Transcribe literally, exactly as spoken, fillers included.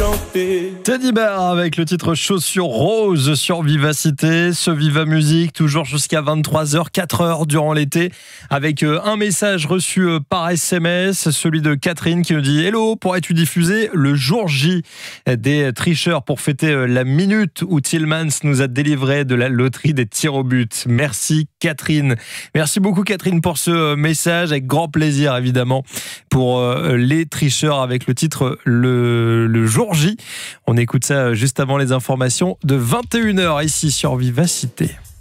chanter. Teddy Bear avec le titre Chaussures Roses sur Vivacité. Ce Viva Musique, toujours jusqu'à vingt-trois heures, quatre heures durant l'été, avec un message reçu par S M S, celui de Catherine qui nous dit « Hello, pourrais-tu diffuser le jour J des tricheurs pour fêter la minute où Tillmans nous a délivré de la loterie des tirs au but ?» Merci Catherine. Merci beaucoup Catherine pour ce message, avec grand plaisir évidemment pour les tricheurs avec le titre Le, le jour J. On écoute ça juste avant les informations de vingt et une heures ici sur Vivacité.